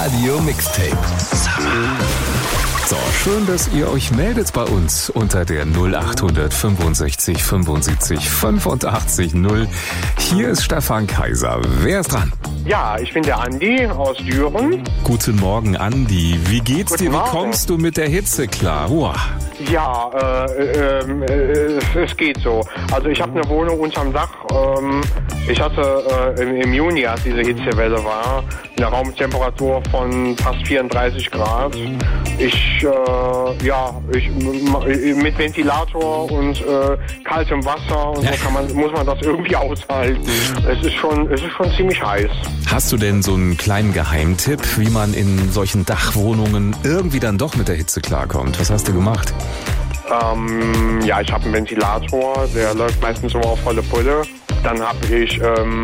Radio Mixtape. Summer. So, schön, dass ihr euch meldet bei uns unter der 0800 65 75 85 0. Hier ist Stefan Kaiser. Wer ist dran? Ja, ich bin der Andi aus Düren. Guten Morgen, Andi. Wie geht's Guten dir? Morgen. Wie kommst du mit der Hitze klar? Uah. Ja, es geht so. Also ich habe eine Wohnung unterm Dach. Ich hatte im Juni, als diese Hitzewelle war, eine Raumtemperatur von fast 34 Grad. Ich mit Ventilator und kaltem Wasser und so muss man das irgendwie aushalten. Es ist schon ziemlich heiß. Hast du denn so einen kleinen Geheimtipp, wie man in solchen Dachwohnungen irgendwie dann doch mit der Hitze klarkommt? Was hast du gemacht? Ja, ich habe einen Ventilator, der läuft meistens so auf volle Pulle. Dann habe ich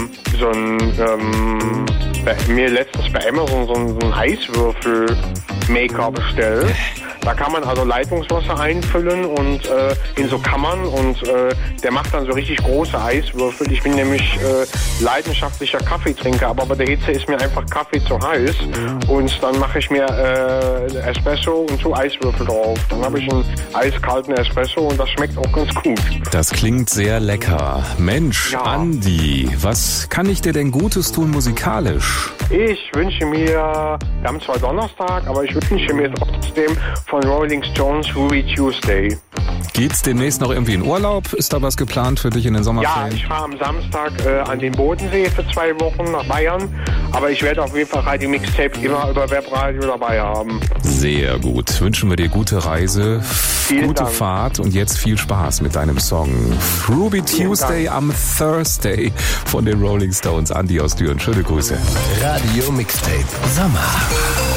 mir letztens bei Amazon so einen Eiswürfel-Maker bestellt. Da kann man also Leitungswasser einfüllen und in so Kammern und der macht dann so richtig große Eiswürfel. Ich bin nämlich leidenschaftlicher Kaffeetrinker, aber bei der Hitze ist mir einfach Kaffee zu heiß und dann mache ich mir Espresso und so Eiswürfel drauf. Dann habe ich einen eiskalten Espresso und das schmeckt auch ganz gut. Das klingt sehr lecker. Mensch, Ja. Andi, was kann ich dir denn Gutes tun musikalisch? Ich wünsche mir, wir haben zwar Donnerstag, aber ich wünsche mir trotzdem von Rolling Stones Ruby Tuesday. Geht's demnächst noch irgendwie in Urlaub? Ist da was geplant für dich in den Ja, Sommerferien? ich fahre am Samstag an den Bodensee für 2 Wochen nach Bayern, aber ich werde auf jeden Fall Radio Mixtape immer über Webradio dabei haben. Sehr gut. Wünschen wir dir gute Reise, gute Dank. Fahrt und jetzt viel Spaß mit deinem Song Ruby Tuesday am Thursday von den Rolling Stones. Andi aus Düren. Schöne Grüße. Radio Mixtape. Sommer.